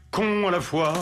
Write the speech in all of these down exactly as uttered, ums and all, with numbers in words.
con à la fois.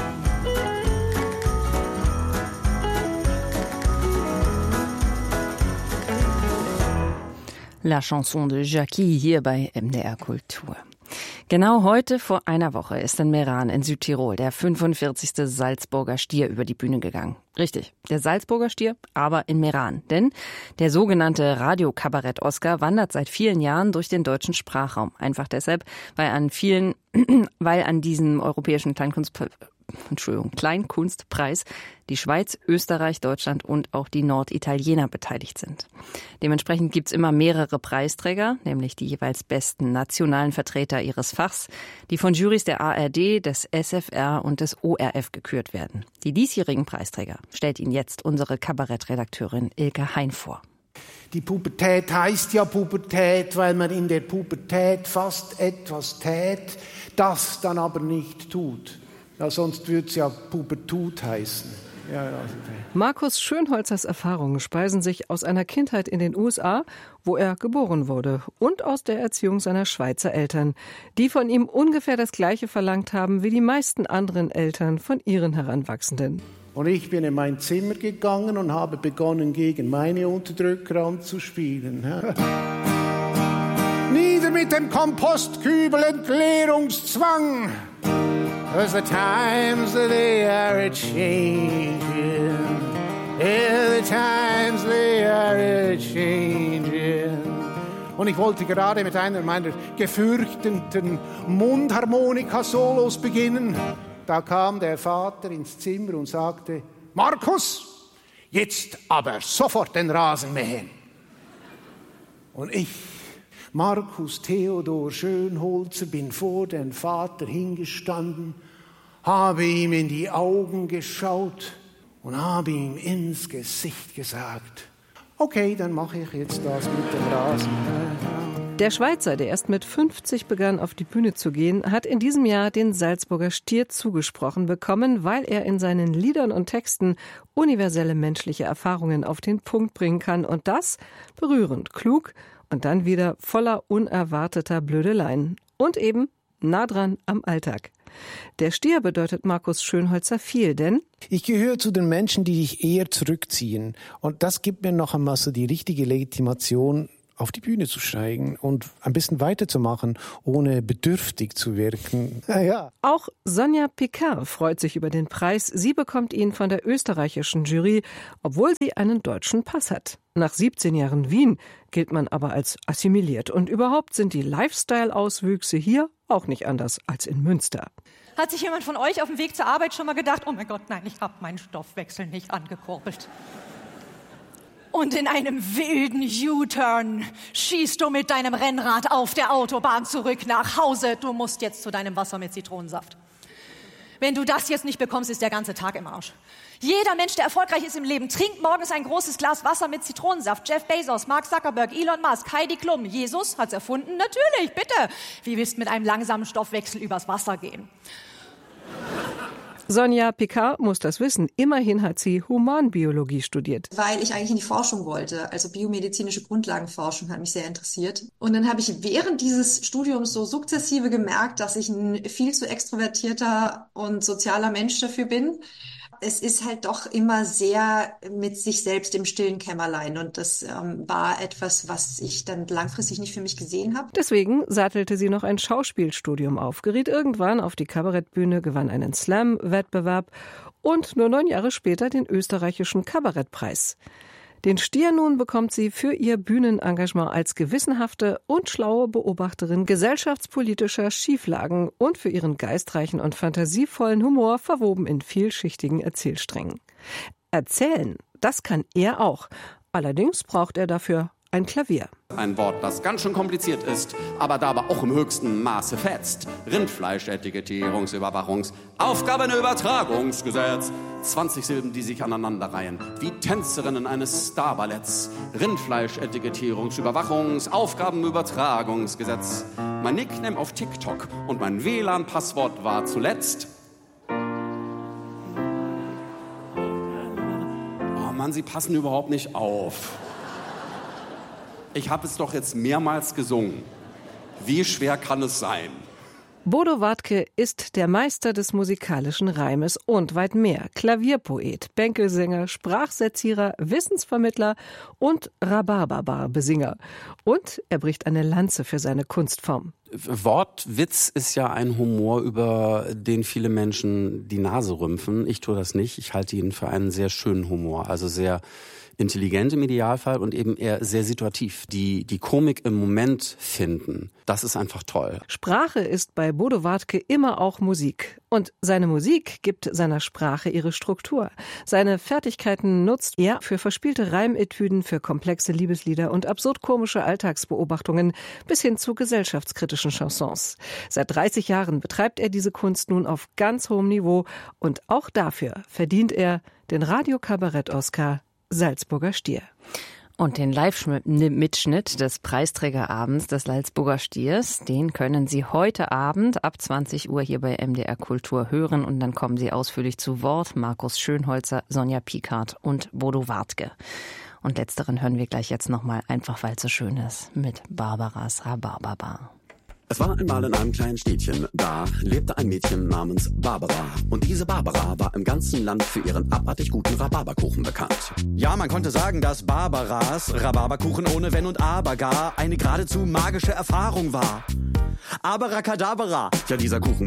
La Chanson de Jackie hier bei M D R Kultur. Genau heute vor einer Woche ist in Meran in Südtirol der fünfundvierzigste Salzburger Stier über die Bühne gegangen. Richtig, der Salzburger Stier, aber in Meran. Denn der sogenannte Radiokabarett-Oscar wandert seit vielen Jahren durch den deutschen Sprachraum. Einfach deshalb, weil an vielen, weil an diesem europäischen Kleinkunst Entschuldigung, Kleinkunstpreis die Schweiz, Österreich, Deutschland und auch die Norditaliener beteiligt sind. Dementsprechend gibt's immer mehrere Preisträger, nämlich die jeweils besten nationalen Vertreter ihres Fachs, die von Jurys der A R D, des S F R und des O R F gekürt werden. Die diesjährigen Preisträger stellt Ihnen jetzt unsere Kabarettredakteurin Ilke Hein vor. Die Pubertät heißt ja Pubertät, weil man in der Pubertät fast etwas tät, das dann aber nicht tut. Ja, sonst würde es ja Pubertut heißen. Ja, ja. Markus Schönholzers Erfahrungen speisen sich aus einer Kindheit in den U S A, wo er geboren wurde, und aus der Erziehung seiner Schweizer Eltern, die von ihm ungefähr das Gleiche verlangt haben wie die meisten anderen Eltern von ihren Heranwachsenden. Und ich bin in mein Zimmer gegangen und habe begonnen, gegen meine Unterdrücker anzuspielen. Nieder mit dem Kompostkübel, Entleerungszwang! Cause the times they are a-changin', yeah, the times they are a-changin'. Und ich wollte gerade mit einer meiner gefürchteten Mundharmonika-Solos beginnen. Da kam der Vater ins Zimmer und sagte, Markus, jetzt aber sofort den Rasen mähen. Und ich, Markus Theodor Schönholzer, bin vor den Vater hingestanden, habe ihm in die Augen geschaut und habe ihm ins Gesicht gesagt, okay, dann mache ich jetzt das mit dem Rasen. Der Schweizer, der erst mit fünfzig begann, auf die Bühne zu gehen, hat in diesem Jahr den Salzburger Stier zugesprochen bekommen, weil er in seinen Liedern und Texten universelle menschliche Erfahrungen auf den Punkt bringen kann und das berührend, klug und dann wieder voller unerwarteter Blödeleien und eben nah dran am Alltag. Der Stier bedeutet Markus Schönholzer viel, denn ich gehöre zu den Menschen, die sich eher zurückziehen. Und das gibt mir noch einmal so die richtige Legitimation, auf die Bühne zu steigen und ein bisschen weiterzumachen, ohne bedürftig zu wirken. Ja, ja. Auch Sonja Picard freut sich über den Preis. Sie bekommt ihn von der österreichischen Jury, obwohl sie einen deutschen Pass hat. Nach siebzehn Jahren Wien gilt man aber als assimiliert. Und überhaupt sind die Lifestyle-Auswüchse hier auch nicht anders als in Münster. Hat sich jemand von euch auf dem Weg zur Arbeit schon mal gedacht, oh mein Gott, nein, ich habe meinen Stoffwechsel nicht angekurbelt? Und in einem wilden U-Turn schießt du mit deinem Rennrad auf der Autobahn zurück nach Hause. Du musst jetzt zu deinem Wasser mit Zitronensaft. Wenn du das jetzt nicht bekommst, ist der ganze Tag im Arsch. Jeder Mensch, der erfolgreich ist im Leben, trinkt morgens ein großes Glas Wasser mit Zitronensaft. Jeff Bezos, Mark Zuckerberg, Elon Musk, Heidi Klum. Jesus hat's erfunden? Natürlich, bitte. Wie willst du mit einem langsamen Stoffwechsel übers Wasser gehen? Sonja Picard muss das wissen. Immerhin hat sie Humanbiologie studiert. Weil ich eigentlich in die Forschung wollte. Also biomedizinische Grundlagenforschung hat mich sehr interessiert. Und dann habe ich während dieses Studiums so sukzessive gemerkt, dass ich ein viel zu extrovertierter und sozialer Mensch dafür bin. Es ist halt doch immer sehr mit sich selbst im stillen Kämmerlein. Und das ähm, war etwas, was ich dann langfristig nicht für mich gesehen habe. Deswegen sattelte sie noch ein Schauspielstudium auf, geriet irgendwann auf die Kabarettbühne, gewann einen Slam-Wettbewerb und nur neun Jahre später den österreichischen Kabarettpreis. Den Stier nun bekommt sie für ihr Bühnenengagement als gewissenhafte und schlaue Beobachterin gesellschaftspolitischer Schieflagen und für ihren geistreichen und fantasievollen Humor verwoben in vielschichtigen Erzählsträngen. Erzählen, das kann er auch. Allerdings braucht er dafür ein Klavier. Ein Wort, das ganz schön kompliziert ist, aber dabei auch im höchsten Maße fetzt. Rindfleisch-Etikettierungsüberwachungs-, Aufgabenübertragungsgesetz. zwanzig Silben, die sich aneinanderreihen, wie Tänzerinnen eines Starballetts. Rindfleisch-Etikettierungsüberwachungs-, Aufgabenübertragungsgesetz. Mein Nickname auf TikTok und mein W L A N-Passwort war zuletzt. Oh Mann, Sie passen überhaupt nicht auf. Ich habe es doch jetzt mehrmals gesungen. Wie schwer kann es sein? Bodo Wartke ist der Meister des musikalischen Reimes und weit mehr. Klavierpoet, Bänkelsänger, Sprachsezierer, Wissensvermittler und Rhabarberbar-Besinger. Und er bricht eine Lanze für seine Kunstform. Wortwitz ist ja ein Humor, über den viele Menschen die Nase rümpfen. Ich tue das nicht. Ich halte ihn für einen sehr schönen Humor, also sehr intelligent im Idealfall und eben eher sehr situativ. Die, die Komik im Moment finden, das ist einfach toll. Sprache ist bei Bodo Wartke immer auch Musik. Und seine Musik gibt seiner Sprache ihre Struktur. Seine Fertigkeiten nutzt er für verspielte Reimetüden, für komplexe Liebeslieder und absurd komische Alltagsbeobachtungen bis hin zu gesellschaftskritischen Chansons. Seit dreißig Jahren betreibt er diese Kunst nun auf ganz hohem Niveau und auch dafür verdient er den Radio-Kabarett-Oscar Salzburger Stier. Und den Live-Mitschnitt des Preisträgerabends des Salzburger Stiers, den können Sie heute Abend ab zwanzig Uhr hier bei M D R Kultur hören. Und dann kommen Sie ausführlich zu Wort. Markus Schönholzer, Sonja Piekart und Bodo Wartke. Und letzteren hören wir gleich jetzt nochmal, einfach weil es so schön ist, mit Barbaras Rhabarberbar. Es war einmal in einem kleinen Städtchen, da lebte ein Mädchen namens Barbara. Und diese Barbara war im ganzen Land für ihren abartig guten Rhabarberkuchen bekannt. Ja, man konnte sagen, dass Barbaras Rhabarberkuchen ohne Wenn und Aber gar eine geradezu magische Erfahrung war. Abracadabra! Ja, dieser Kuchen